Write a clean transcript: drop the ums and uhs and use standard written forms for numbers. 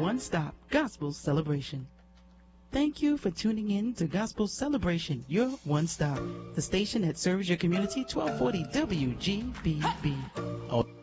one-stop gospel celebration. Thank you for tuning in to Gospel Celebration, your one-stop, the station that serves your community, 1240 WGBB.